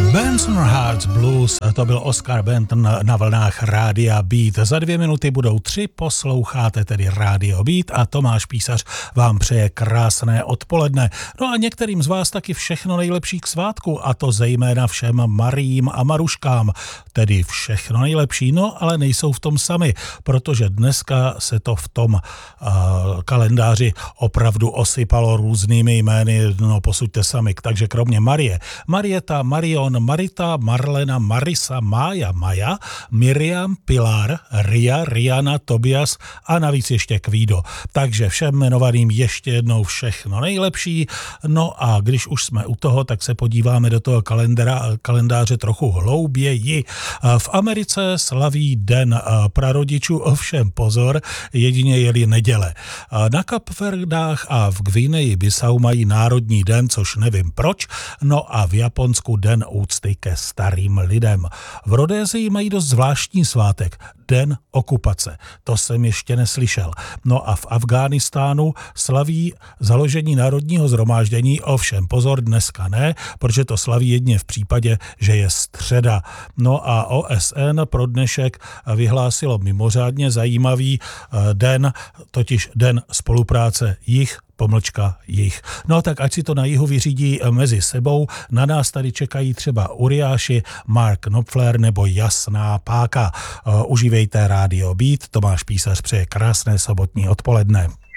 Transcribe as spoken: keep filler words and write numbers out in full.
Benson Hearts Blues, to byl Oscar Benton na vlnách Rádia Beat. Za dvě minuty budou tři, posloucháte tedy Rádio Beat a Tomáš Písař vám přeje krásné odpoledne. No a některým z vás taky všechno nejlepší k svátku, a to zejména všem Mariím a Maruškám, tedy všechno nejlepší, no ale nejsou v tom sami, protože dneska se to v tom uh, kalendáři opravdu osypalo různými jmény, no posuďte sami, takže kromě Marie, Marieta, Marion, Marita, Marlena, Marisa, Mája, Maja, Miriam, Pilar, Ria, Riana, Tobias a navíc ještě Kvído. Takže všem jmenovaným ještě jednou všechno nejlepší. No a když už jsme u toho, tak se podíváme do toho kalendáře trochu hlouběji. V Americe slaví Den prarodičů, ovšem pozor, jedině jeli neděle. Na Kapverdách a v Gvineji Bissau mají národní den, což nevím proč, no a v Japonsku Den úcty ke starým lidem. V Rodésii mají dost zvláštní svátek, Den okupace. To jsem ještě neslyšel. No a v Afghánistánu slaví založení národního shromáždění, ovšem pozor, dneska ne, protože to slaví jedině v případě, že je středa. No a O S N pro dnešek vyhlásilo mimořádně zajímavý den, totiž Den spolupráce jich pomlčka jich. No tak ať si to na jihu vyřídí mezi sebou, na nás tady čekají třeba Uriáši, Mark Knopfler nebo Jasná páka. Uh, užívejte Rádio Beat, Tomáš Písař přeje krásné sobotní odpoledne.